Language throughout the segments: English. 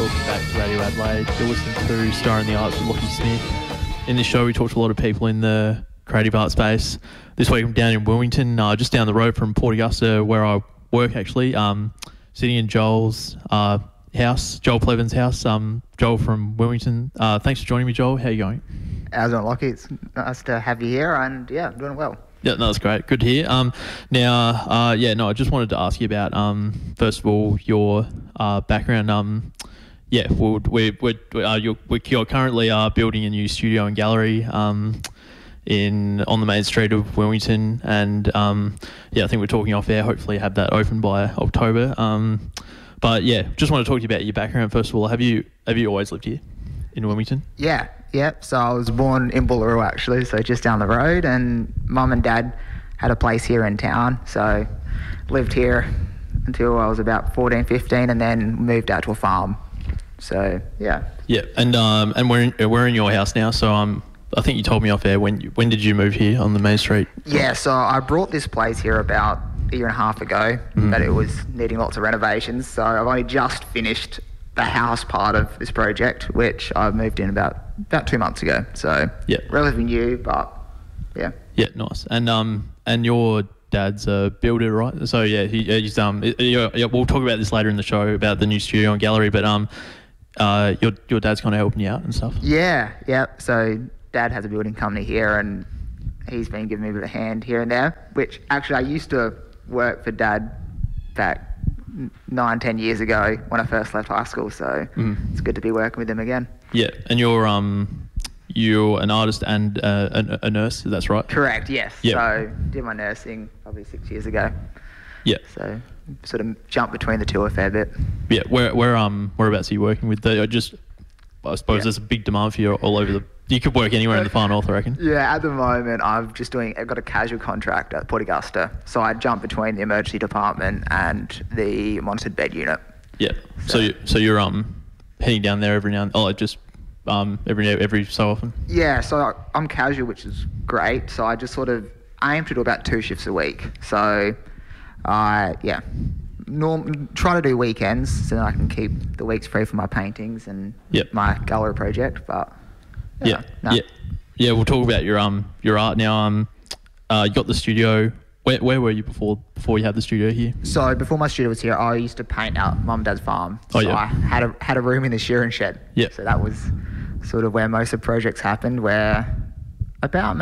welcome back to Radio Adelaide. You're listening to Star in the Arts with Lockie Smith. In this show, we talk to a lot of people in the creative art space. This week, I'm down in Wilmington, just down the road from Port Augusta, where I work, actually. Sitting in Joel's house, Joel Pleven's house. Joel from Wilmington. Thanks for joining me, Joel. How are you going? How's it, Lockie? It's nice to have you here, and yeah, I'm doing well. Yeah, no, that's great. Good to hear. I just wanted to ask you about, first of all, your background. You're currently building a new studio and gallery on the main street of Wilmington, and I think we're talking off air. Hopefully, have that open by October. Just want to talk to you about your background first of all. Have you always lived here in Wilmington? Yeah. So I was born in Bullaroo, actually, so just down the road, and Mum and Dad had a place here in town, so lived here until I was about 14, 15, and then moved out to a farm. So, yeah. Yeah, and we're in your house now, so I think you told me off air, when did you move here on the main street? Yeah, so I brought this place here about a year and a half ago, but it was needing lots of renovations, so I've only just finished the house part of this project, which I moved in about 2 months ago. So relatively new, but yeah. Yeah, nice. And your dad's a builder, right? So he's we'll talk about this later in the show about the new studio and gallery. But your dad's kind of helping you out and stuff. Yeah. So Dad has a building company here, and he's been giving me a bit of a hand here and there. Which actually I used to work for Dad back 9-10 years ago when I first left high school, so it's good to be working with him again. Yeah, and you're an artist and a nurse, that's right? Correct, yes. Yeah. So did my nursing probably 6 years ago. Yeah. So sort of jumped between the two a fair bit. Yeah, whereabouts are you working with? I suppose there's a big demand for you all over you could work anywhere in the far north, I reckon. Yeah, at the moment I've got a casual contract at Port Augusta, so I jump between the emergency department and the monitored bed unit. Yeah. So you're heading down there every now and every so often? Yeah, so I'm casual, which is great. So I just sort of aim to do about 2 shifts a week. So try to do weekends so that I can keep the weeks free for my paintings and my gallery project. But we'll talk about your art now. You got the studio. Where were you before you had the studio here? So before my studio was here, I used to paint out Mum and Dad's farm. I had a room in the shearing shed. Yeah. So that was sort of where most of the projects happened. Where about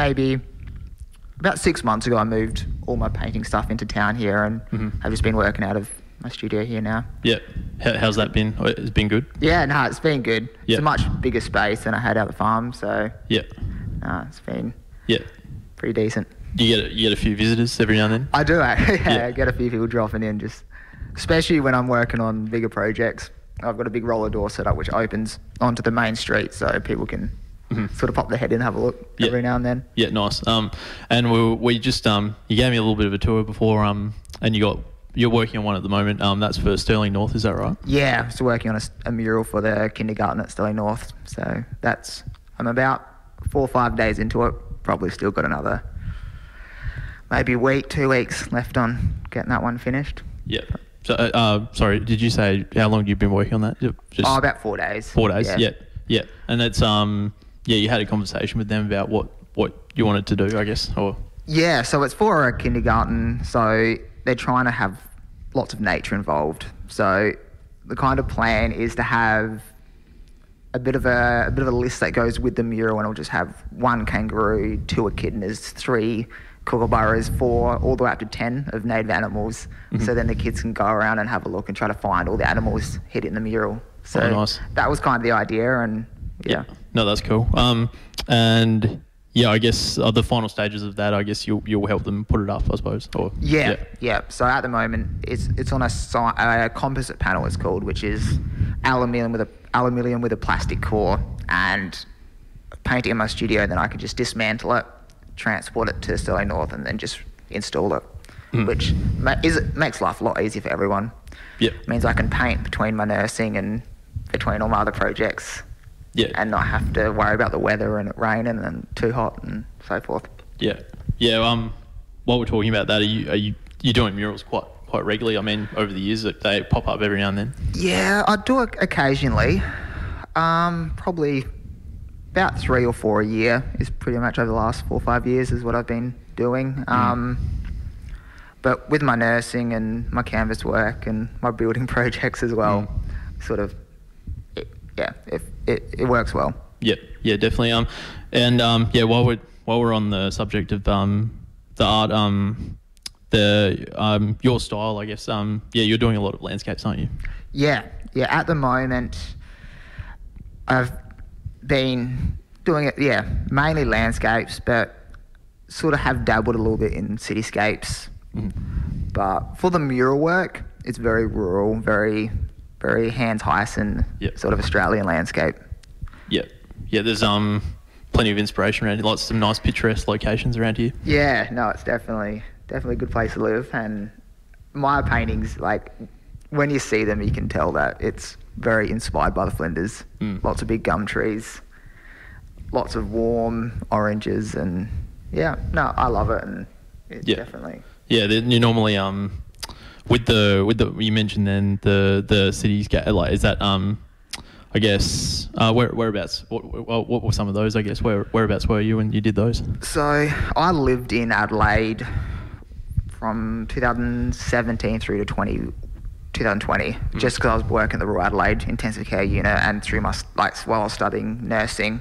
6 months ago, I moved all my painting stuff into town here, and I've just been working out of my studio here now. Yeah. How's that been? It's been good? Yeah, no, it's been good. Yeah. It's a much bigger space than I had out the farm, so it's been pretty decent. You get a few visitors every now and then? I do, I get a few people dropping in, just especially when I'm working on bigger projects. I've got a big roller door set up which opens onto the main street, so people can sort of pop their head in and have a look every now and then. Yeah, nice. And we just you gave me a little bit of a tour before, and you're working on one at the moment. That's for Stirling North, is that right? Yeah, I'm still working on a mural for the kindergarten at Stirling North. So I'm about 4 or 5 days into it. Probably still got another maybe 2 weeks left on getting that one finished. Yeah. So, sorry, did you say how long you've been working on that? About 4 days. 4 days, yeah. And it's, you had a conversation with them about what you wanted to do, I guess, or... Yeah, so it's for a kindergarten, so they're trying to have lots of nature involved. So the kind of plan is to have a bit of a list that goes with the mural, and it'll just have 1 kangaroo, 2 echidnas, 3 kookaburras, 4, all the way up to 10 of native animals. So then the kids can go around and have a look and try to find all the animals hidden in the mural. So nice. That was kind of the idea, and yeah. No, that's cool. And yeah, I guess the final stages of that, I guess you'll help them put it up, I suppose. Or yeah. So at the moment, it's on a composite panel, it's called, which is aluminium with a plastic core, and paint it in my studio. Then I can just dismantle it, transport it to Stirling North, and then just install it, which makes life a lot easier for everyone. Yeah, it means I can paint between my nursing and between all my other projects. Yeah. And not have to worry about the weather and it raining and too hot and so forth. Yeah. Yeah. While we're talking about that, are you doing murals quite quite regularly? I mean, over the years, they pop up every now and then. Yeah, I do it occasionally. Probably about 3 or 4 a year is pretty much over the last 4 or 5 years is what I've been doing. But with my nursing and my canvas work and my building projects as well, sort of, it works well. Yeah, definitely. While we're on the subject of the art, your style, I guess. You're doing a lot of landscapes, aren't you? Yeah. At the moment, I've been doing it. Yeah, mainly landscapes, but sort of have dabbled a little bit in cityscapes. But for the mural work, it's very rural, very, very Hans Hyson sort of Australian landscape. Yeah. There's plenty of inspiration around here. Lots of some nice picturesque locations around here. Yeah, no, it's definitely a good place to live. And my paintings, like when you see them, you can tell that it's very inspired by the Flinders. Lots of big gum trees, lots of warm oranges, and I love it. And it's definitely. Yeah, you normally with the you mentioned then the cities like, is that I guess whereabouts what were some of those, I guess, whereabouts were you when you did those? So I lived in Adelaide from 2017 through to 2020 just because I was working at the Royal Adelaide Intensive Care Unit and through my while I was studying nursing.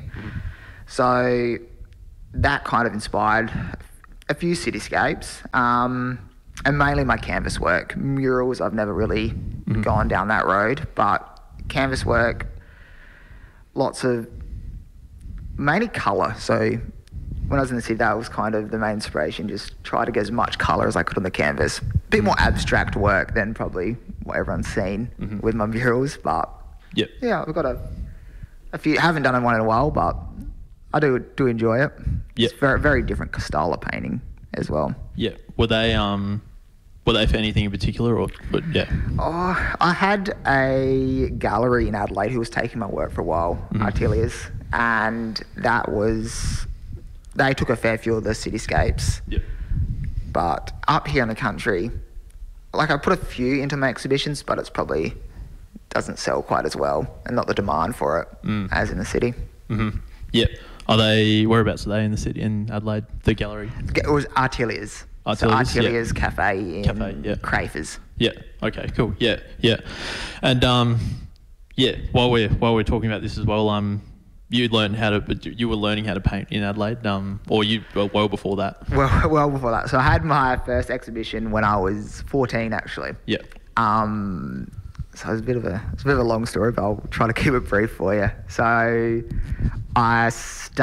So that kind of inspired a few cityscapes, and mainly my canvas work. Murals, I've never really gone down that road, but canvas work, lots of mainly colour. So when I was in the city, that was kind of the main inspiration, just try to get as much colour as I could on the canvas. A bit more abstract work than probably what everyone's seen with my murals, but I've got a few. I haven't done one in a while, but I do enjoy it. It's very, very different style of painting as well. Yeah. Were they for anything in particular, or? Oh, I had a gallery in Adelaide who was taking my work for a while, Arteliers, and they took a fair few of the cityscapes. But up here in the country, like I put a few into my exhibitions, but it's probably doesn't sell quite as well, and not the demand for it as in the city. Whereabouts are they in the city, in Adelaide, the gallery? It was Arteliers. Arteliers Cafe in Crafers. Yeah. Okay. Cool. Yeah. And while we're talking about this as well, you were learning how to paint in Adelaide, or well before that. Well before that. So I had my first exhibition when I was 14, actually. Yeah. So it's a bit of a long story, but I'll try to keep it brief for you. So I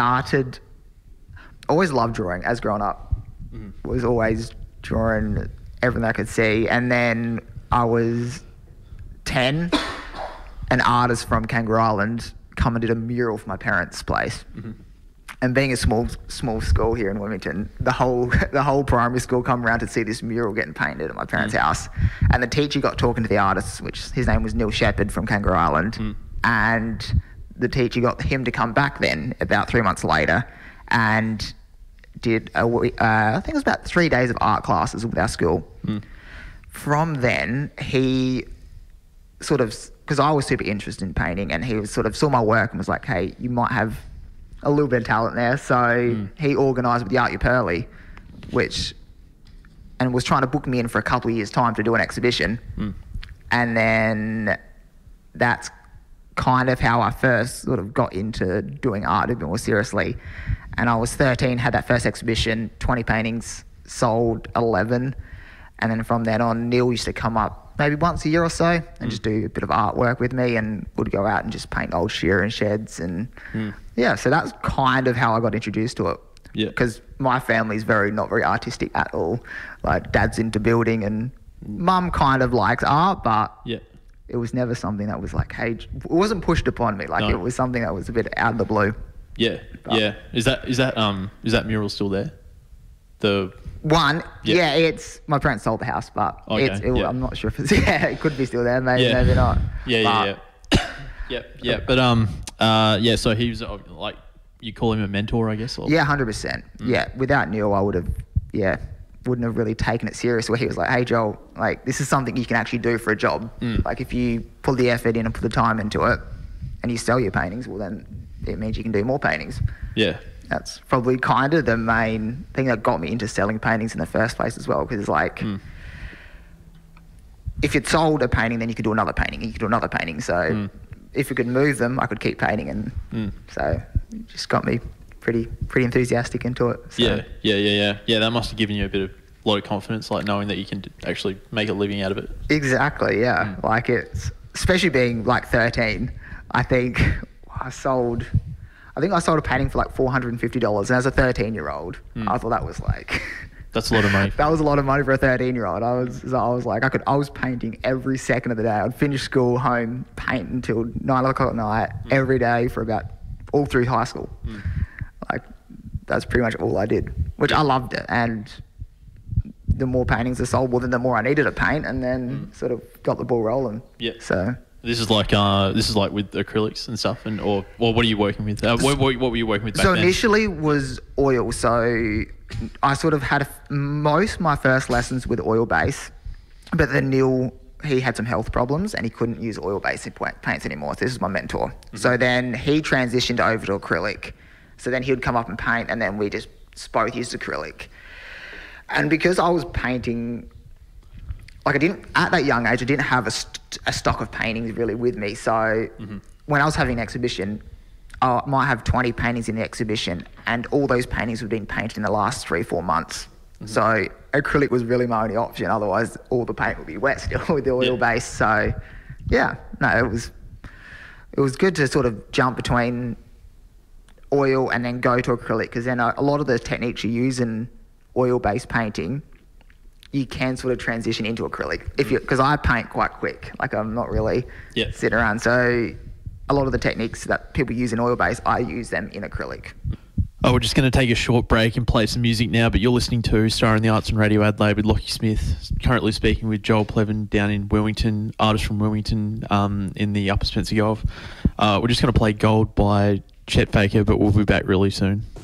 always loved drawing as growing up. Was always drawing everything I could see. And then I was 10, an artist from Kangaroo Island come and did a mural for my parents' place. And being a small school here in Wilmington, the whole primary school come around to see this mural getting painted at my parents' house. And the teacher got talking to the artist, which his name was Neil Shepherd from Kangaroo Island. And the teacher got him to come back then about 3 months later and did I think it was about 3 days of art classes with our school. From then, he sort of, because I was super interested in painting, and he was sort of saw my work and was like, hey, you might have a little bit of talent there. So he organised with the Art U Pearly, and was trying to book me in for a couple of years' time to do an exhibition. And then that's kind of how I first sort of got into doing art a bit more seriously. And I was 13, had that first exhibition, 20 paintings, sold 11. And then from then on, Neil used to come up maybe once a year or so and just do a bit of artwork with me, and would go out and just paint old shearing sheds. And so that's kind of how I got introduced to it. Because my family's not very artistic at all. Like, dad's into building and mum kind of likes art, but it was never something that was like, hey, it wasn't pushed upon me. Like, it was something that was a bit out of the blue. Is that mural still there? The one, it's my parents sold the house, but I'm not sure if it's it could be still there, maybe not. But so he was like, you call him a mentor, I guess? Or? 100%. Without Neil, I would have wouldn't have really taken it serious, where he was like, hey, Joel, like, this is something you can actually do for a job. Like, if you put the effort in and put the time into it and you sell your paintings, well, then it means you can do more paintings. Yeah. That's probably kind of the main thing that got me into selling paintings in the first place as well, because it's like, if you'd sold a painting, then you could do another painting, and you could do another painting. So if you could move them, I could keep painting, and so it just got me pretty enthusiastic into it. So. Yeah. That must have given you a lot of confidence, like knowing that you can actually make a living out of it. Exactly. Yeah. Like, it's especially being like 13. I think I sold a painting for like $450, and as a 13-year-old, I thought that was like. That's a lot of money. That was a lot of money for a 13-year-old. I was like, I was painting every second of the day. I'd finish school, home, paint until 9 o'clock at night, every day for about all through high school. Like, that's pretty much all I did, which I loved it. And the more paintings I sold, well, then the more I needed to paint, and then sort of got the ball rolling. Yeah. So. This is like with acrylics and stuff, or what are you working with? What were you working with back then? So initially was oil. So I sort of had my first lessons with oil base, but then Neil, he had some health problems and he couldn't use oil base paints anymore. So this is my mentor. So then he transitioned over to acrylic. So then he would come up and paint, and then we just both used acrylic. And because I was painting. Like, at that young age, I didn't have a stock of paintings really with me. So when I was having an exhibition, I might have 20 paintings in the exhibition, and all those paintings have been painted in the last 3-4 months. So acrylic was really my only option. Otherwise, all the paint would be wet still with the oil base. So, yeah, no, it was good to sort of jump between oil and then go to acrylic, because then a lot of the techniques you use in oil-based painting, you can sort of transition into acrylic because I paint quite quick. Like, I'm not really sitting around. So a lot of the techniques that people use in oil base, I use them in acrylic. Oh, we're just going to take a short break and play some music now, but you're listening to Star in the Arts and Radio Adelaide with Lachie Smith, currently speaking with Joel Pleven down in Wilmington, artist from Wilmington, in the Upper Spencer Gulf. We're just going to play Gold by Chet Faker, but we'll be back really soon.